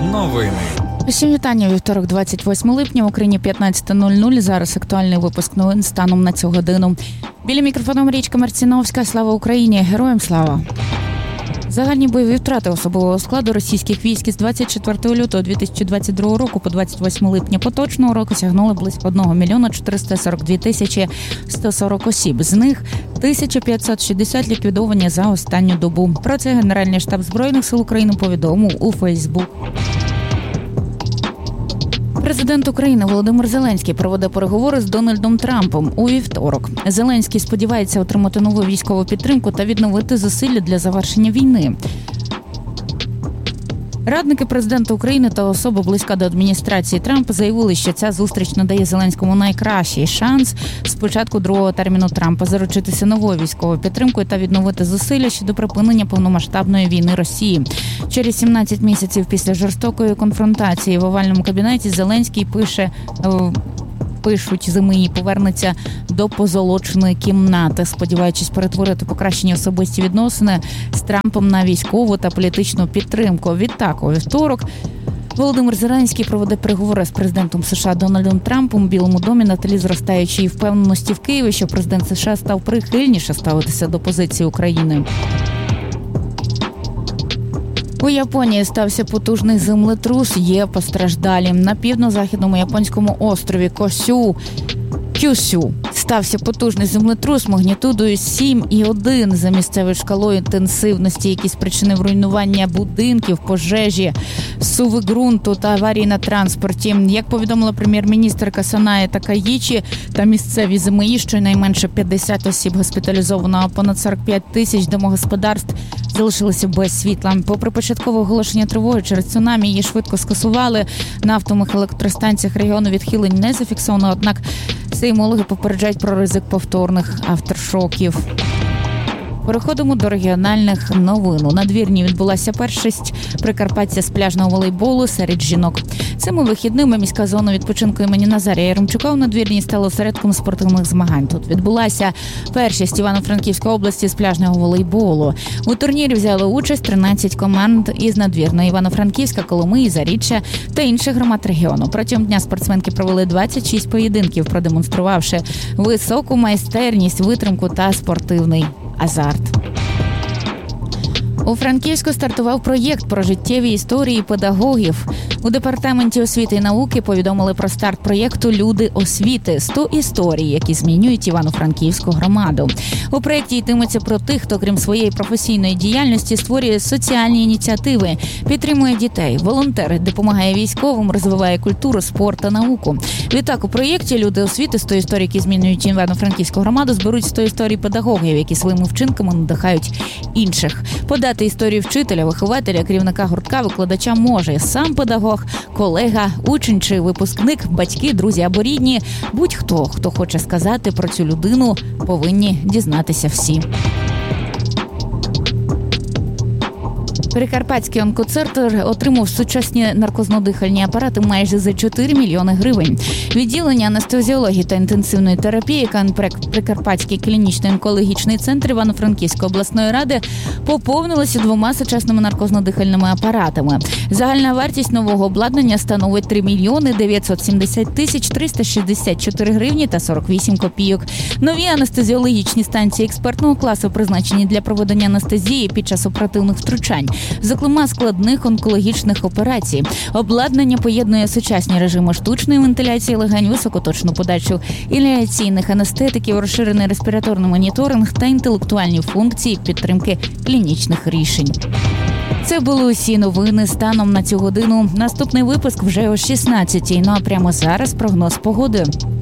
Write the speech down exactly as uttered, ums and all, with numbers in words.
Новини. Усім вітання. Вівторок, двадцять восьмого липня, в Україні п'ятнадцята нуль нуль. Зараз актуальний випуск новин станом на цю годину. Біля мікрофону Марічка Марціновська. Слава Україні! Героям слава! Загальні бойові втрати особового складу російських військ із двадцять четвертого лютого дві тисячі двадцять другого року по двадцять восьмого липня поточного року сягнули близько одного мільйона чотириста сорок дві тисячі сто сорок осіб. З них тисяча п'ятсот шістдесят ліквідовані за останню добу. Про це Генеральний штаб Збройних сил України повідомив у Фейсбук. Президент України Володимир Зеленський проведе переговори з Дональдом Трампом у вівторок. Зеленський сподівається отримати нову військову підтримку та відновити зусилля для завершення війни. Радники президента України та особа близька до адміністрації Трампа заявили, що ця зустріч надає Зеленському найкращий шанс з початку другого терміну Трампа заручитися новою військовою підтримкою та відновити зусилля щодо припинення повномасштабної війни Росії. Через сімнадцять місяців після жорстокої конфронтації в овальному кабінеті Зеленський пише... пишуть ЗМІ, повернеться до позолоченої кімнати, сподіваючись перетворити покращені особисті відносини з Трампом на військову та політичну підтримку. Відтак, у вівторок Володимир Зеленський проведе переговори з президентом США Дональдом Трампом у Білому домі на тлі зростаючої впевненості в Києві, що президент США став прихильніше ставитися до позиції України. У Японії стався потужний землетрус, є постраждалі. На південно-західному японському острові Косю, Кюсю стався потужний землетрус магнітудою сім і один за місцевою шкалою інтенсивності, який спричинив руйнування будинків, пожежі, суви ґрунту та аварії на транспорті. Як повідомила прем'єр-міністерка Санае Такаїчі та місцеві ЗМІ, щонайменше п'ятдесят осіб госпіталізовано, а понад сорок п'ять тисяч домогосподарств залишилися без світла. Попри початкове оголошення тривоги через цунамі, її швидко скасували. На атомних електростанціях регіону відхилень не зафіксовано, однак сеймологи попереджають про ризик повторних авторшоків. Переходимо до регіональних новин. У надвірні відбулася першість прикарпаття з пляжного волейболу серед жінок. Цими вихідними міська зона відпочинку імені Назарія Яремчука у надвірні стала осередком спортивних змагань. Тут відбулася першість Івано-Франківської області з пляжного волейболу. У турнірі взяли участь тринадцять команд із надвірної: Івано-Франківська, Коломиї, Заріччя та інших громад регіону. Протягом дня спортсменки провели двадцять шість поєдинків, продемонструвавши високу майстерність, витримку та спортивний азарт. У Франківську стартував проєкт про життєві історії педагогів. У департаменті освіти і науки повідомили про старт проєкту «Люди освіти» – сто історій, які змінюють Івано-Франківську громаду. У проєкті йтиметься про тих, хто, крім своєї професійної діяльності, створює соціальні ініціативи, підтримує дітей, волонтерить, допомагає військовим, розвиває культуру, спорт та науку. Відтак, у проєкті «Люди освіти» – сто історій, які змінюють Івано-Франківську громаду, зберуть сто історій педагогів, які своїми вчинками надихають інших. Подати історію вчителя, вихователя, керівника гуртка, викладача може сам педагог, колега, учень чи випускник, батьки, друзі або рідні. Будь-хто, хто хоче сказати про цю людину, повинні дізнатися всі. Прикарпатський онкоцентр отримав сучасні наркозно-дихальні апарати майже за чотири мільйони гривень. Відділення анестезіології та інтенсивної терапії Прикарпатський клінічний онкологічний центр Івано-Франківської обласної ради поповнилося двома сучасними наркозно-дихальними апаратами. Загальна вартість нового обладнання становить три мільйони дев'ятсот сімдесят тисяч триста шістдесят чотири гривні та сорок вісім копійок. Нові анестезіологічні станції експертного класу призначені для проведення анестезії під час оперативних втручань, зокрема складних онкологічних операцій. Обладнання поєднує сучасні режими штучної вентиляції легень, високоточну подачу інгаляційних анестетиків, розширений респіраторний моніторинг та інтелектуальні функції підтримки клінічних рішень. Це були усі новини станом на цю годину. Наступний випуск вже о шістнадцятій. Ну а прямо зараз прогноз погоди.